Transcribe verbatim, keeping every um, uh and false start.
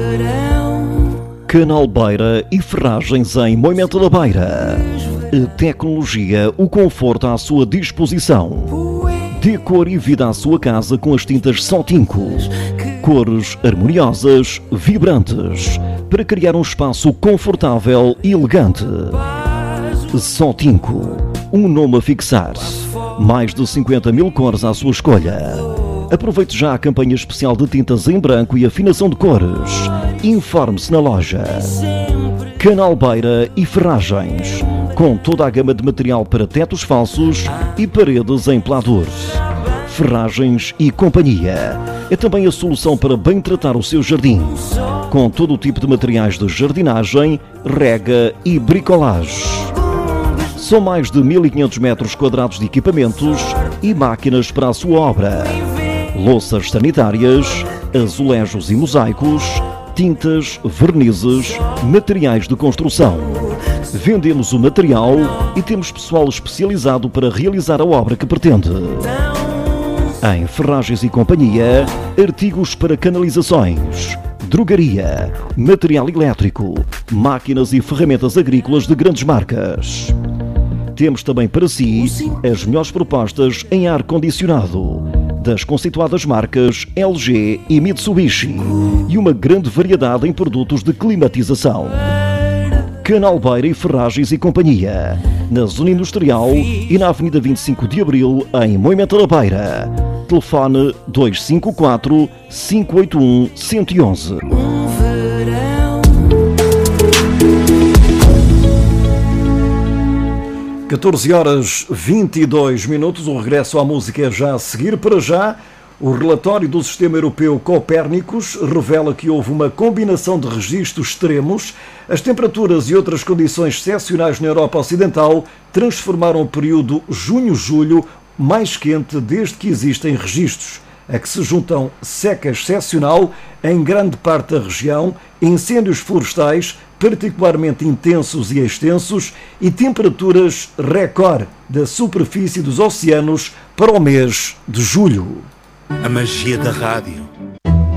Canal Beira e Ferragens em Moimenta da Beira. A tecnologia, o conforto à sua disposição. Dê cor e vida à sua casa com as tintas Sotinco. Cores harmoniosas, vibrantes, para criar um espaço confortável e elegante. Sotinco, um nome a fixar. Mais de cinquenta mil cores à sua escolha. Aproveite já a campanha especial de tintas em branco e afinação de cores. Informe-se na loja. Canal Beira e Ferragens, com toda a gama de material para tetos falsos e paredes em pladur. Ferragens e Companhia é também a solução para bem tratar o seu jardim, com todo o tipo de materiais de jardinagem, rega e bricolage. São mais de mil e quinhentos metros quadrados de equipamentos e máquinas para a sua obra. Louças sanitárias, azulejos e mosaicos, tintas, vernizes, materiais de construção. Vendemos o material e temos pessoal especializado para realizar a obra que pretende. Em Ferragens e Companhia, artigos para canalizações, drogaria, material elétrico, máquinas e ferramentas agrícolas de grandes marcas. Temos também para si as melhores propostas em ar-condicionado das conceituadas marcas L G e Mitsubishi e uma grande variedade em produtos de climatização. Canal Beira e Ferragens e Companhia, na Zona Industrial e na Avenida vinte e cinco de Abril, em Moimenta da Beira. Telefone dois cinco quatro, cinco oito um, um um um. catorze horas vinte e dois minutos, o regresso à música é já a seguir. Para já, o relatório do Sistema Europeu Copérnicos revela que houve uma combinação de registros extremos. As temperaturas e outras condições excepcionais na Europa Ocidental transformaram o período junho-julho mais quente desde que existem registros, a que se juntam seca excepcional em grande parte da região, incêndios florestais particularmente intensos e extensos e temperaturas recorde da superfície dos oceanos para o mês de julho. A magia da rádio.